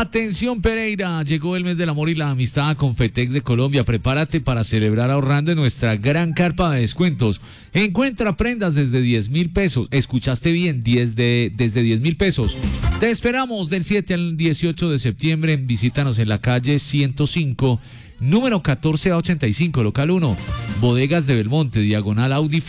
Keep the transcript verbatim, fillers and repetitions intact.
Atención Pereira, llegó el mes del amor y la amistad con Fetex de Colombia. Prepárate para celebrar ahorrando en nuestra gran carpa de descuentos. Encuentra prendas desde diez mil pesos. Escuchaste bien, diez de, desde diez mil pesos. Te esperamos del siete al dieciocho de septiembre. Visítanos en la calle ciento cinco, número catorce a ochenta y cinco, local uno. Bodegas de Belmonte, diagonal Audi.